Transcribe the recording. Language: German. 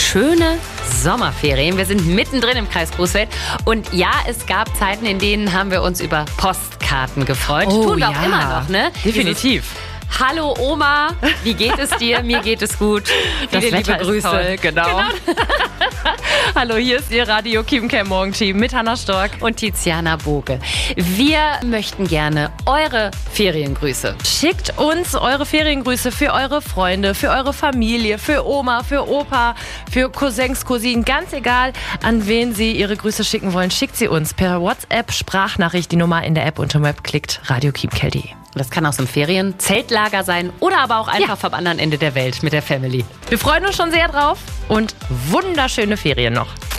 schöne Sommerferien. Wir sind mittendrin im Kreis Coesfeld. Und ja, es gab Zeiten, in denen haben wir uns über Postkarten gefreut. Tun wir auch immer noch, ne? Definitiv. Hallo Oma, wie geht es dir? Mir geht es gut. Das Viele Wetter liebe Grüße. ist toll, genau. Hallo, hier ist Ihr Radio Kiepenkerl Morgenteam mit Hannah Stork Und Tiziana Boge. Wir möchten gerne eure Feriengrüße. Schickt uns eure Feriengrüße für eure Freunde, für eure Familie, für Oma, für Opa, für Cousins, Cousinen, ganz egal, an wen Sie Ihre Grüße schicken wollen. Schickt sie uns per WhatsApp, Sprachnachricht, die Nummer in der App unter Web klickt, radiokiepenkerl.de. Das kann aus dem Ferien-Zeltlager sein oder aber auch einfach vom anderen Ende der Welt mit der Family. Wir freuen uns schon sehr drauf und wunderschöne Ferien noch.